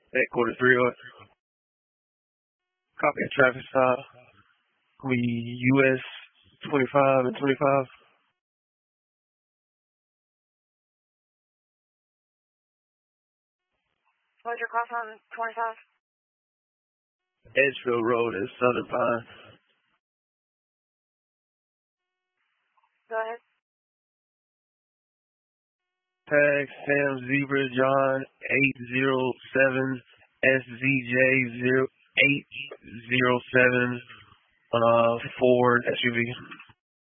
at quarter three or copy a traffic stop. We US 25 and 25. What's your cross on 25? Edgefield Road at Southern Pine. Go ahead. Tag Sam Zebra John 807 SZJ 0807 Ford SUV.